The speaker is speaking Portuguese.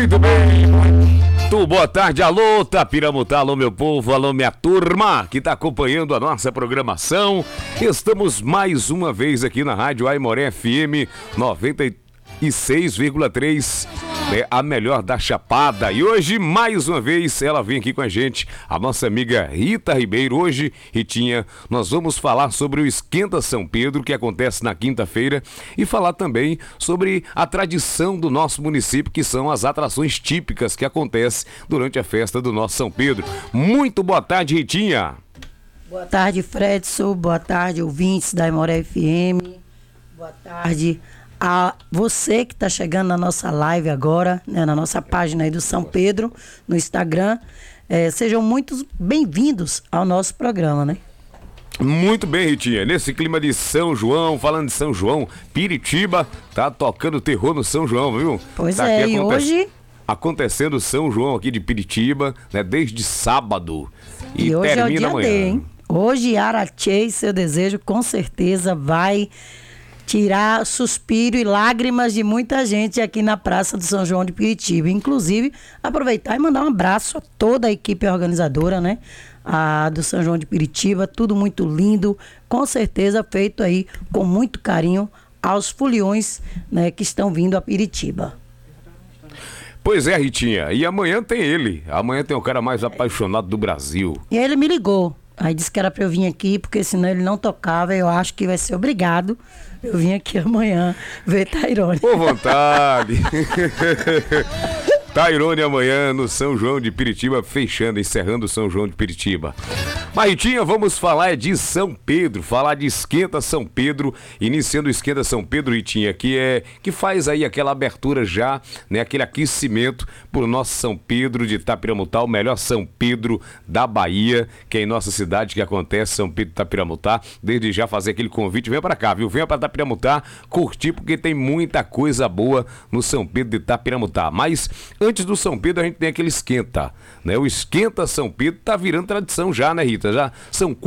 Muito bem. Muito boa tarde, alô Tapiramutá, alô meu povo, alô minha turma que está acompanhando a nossa programação. Estamos mais uma vez aqui na Rádio Aimoré FM 96,3, a melhor da Chapada. E hoje, mais uma vez, ela vem aqui com a gente, a nossa amiga Rita Ribeiro. Hoje, Ritinha, nós vamos falar sobre o Esquenta São Pedro, que acontece na quinta-feira, e falar também sobre a tradição do nosso município, que são as atrações típicas que acontecem durante a festa do nosso São Pedro. Muito boa tarde, Ritinha. Boa tarde, Fredson. Boa tarde, ouvintes da Aimoré FM. Boa tarde a você que está chegando na nossa live agora, né, na nossa página aí do São Pedro, no Instagram. Sejam muito bem-vindos ao nosso programa, né? Muito bem, Ritinha. Nesse clima de São João, falando de São João, Piritiba tá tocando terror no São João, viu? Pois tá e hoje... acontecendo São João aqui de Piritiba, né, desde sábado. E hoje termina é o dia amanhã. D, hein? Hoje, Arache, seu desejo, com certeza vai tirar suspiro e lágrimas de muita gente aqui na Praça do São João de Piritiba. Inclusive, aproveitar e mandar um abraço a toda a equipe organizadora, né? Do São João de Piritiba, tudo muito lindo, com certeza feito aí com muito carinho aos foliões, né, que estão vindo a Piritiba. Pois é, Ritinha, e amanhã tem ele. Amanhã tem o cara mais apaixonado do Brasil. E ele me ligou. Aí disse que era pra eu vir aqui, porque senão ele não tocava. Eu acho que vai ser obrigado eu vim aqui amanhã ver Tairone. Por vontade. Tairone amanhã no São João de Piritiba, encerrando o São João de Piritiba. Mas, Ritinha, vamos falar de São Pedro, falar de Esquenta São Pedro, iniciando o Esquenta São Pedro, Ritinha, que faz aí aquela abertura já, né, aquele aquecimento pro nosso São Pedro de Tapiramutá, o melhor São Pedro da Bahia, que é em nossa cidade que acontece, São Pedro de Tapiramutá. Desde já fazer aquele convite, venha pra cá, viu? Venha pra Tapiramutá curtir, porque tem muita coisa boa no São Pedro de Tapiramutá. Mas antes do São Pedro a gente tem aquele esquenta, né? O Esquenta São Pedro tá virando tradição já, né, Rita? Já são